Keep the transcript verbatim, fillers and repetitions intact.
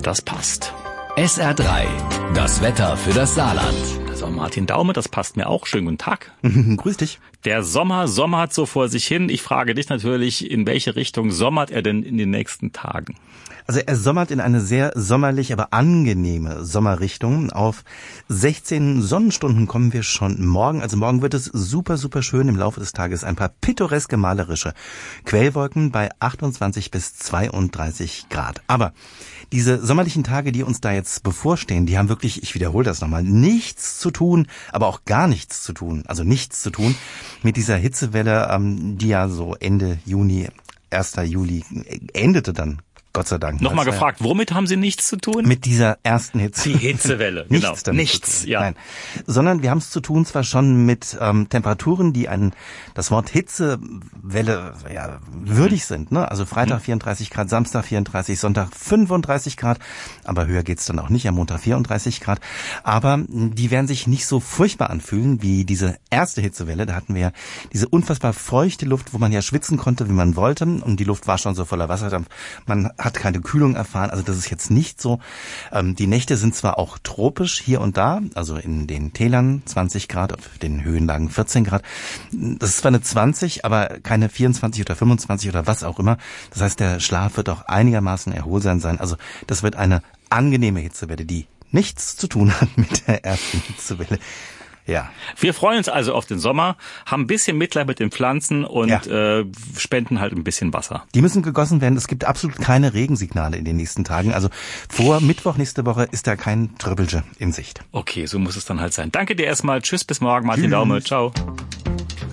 das passt. S R drei, das Wetter für das Saarland. Also Martin Daume, das passt mir auch. Schönen guten Tag. Grüß dich. Der Sommer sommert so vor sich hin. Ich frage dich natürlich, in welche Richtung sommert er denn in den nächsten Tagen? Also er sommert in eine sehr sommerlich, aber angenehme Sommerrichtung. Auf sechzehn Sonnenstunden kommen wir schon morgen. Also morgen wird es super, super schön. Im Laufe des Tages ein paar pittoreske, malerische Quellwolken bei achtundzwanzig bis zweiunddreißig Grad. Aber diese sommerlichen Tage, die uns da jetzt bevorstehen, die haben wirklich, ich wiederhole das nochmal, nichts zu tun, aber auch gar nichts zu tun, also nichts zu tun mit dieser Hitzewelle, ähm, die ja so Ende Juni, erster Juli endete dann. Gott sei Dank. Nochmal gefragt, womit haben Sie nichts zu tun? Mit dieser ersten Hitze. Die Hitzewelle, nichts genau. Damit Nichts, ja. Nein. Sondern wir haben es zu tun zwar schon mit ähm, Temperaturen, die ein, das Wort Hitzewelle ja, würdig sind. Ne? Also Freitag vierunddreißig Grad, Samstag vierunddreißig, Sonntag fünfunddreißig Grad. Aber höher geht's dann auch nicht, am Montag vierunddreißig Grad. Aber die werden sich nicht so furchtbar anfühlen wie diese erste Hitzewelle. Da hatten wir diese unfassbar feuchte Luft, wo man ja schwitzen konnte, wie man wollte. Und die Luft war schon so voller Wasserdampf. Man hat keine Kühlung erfahren, also das ist jetzt nicht so. Ähm, die Nächte sind zwar auch tropisch hier und da, also in den Tälern zwanzig Grad, auf den Höhenlagen vierzehn Grad. Das ist zwar eine zwanzig, aber keine vierundzwanzig oder fünfundzwanzig oder was auch immer. Das heißt, der Schlaf wird auch einigermaßen erholsam sein. Also das wird eine angenehme Hitzewelle, die nichts zu tun hat mit der ersten Hitzewelle. Ja. Wir freuen uns also auf den Sommer, haben ein bisschen Mitleid mit den Pflanzen und ja. äh, spenden halt ein bisschen Wasser. Die müssen gegossen werden. Es gibt absolut keine Regensignale in den nächsten Tagen. Also vor Mittwoch nächste Woche ist da kein Tröppelchen in Sicht. Okay, so muss es dann halt sein. Danke dir erstmal. Tschüss, bis morgen. Martin Tschüss. Daume. Ciao.